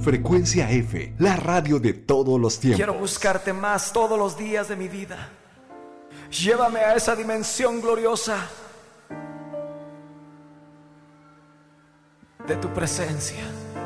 Frecuencia F, la radio de todos los tiempos. Quiero buscarte más todos los días de mi vida. Llévame a esa dimensión gloriosa de tu presencia.